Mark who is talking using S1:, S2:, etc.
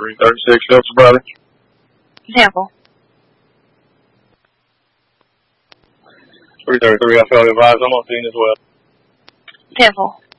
S1: 336 Hilton Brother.
S2: Temple.
S1: 333, I failed to advise. I'm on scene as well.
S2: Temple.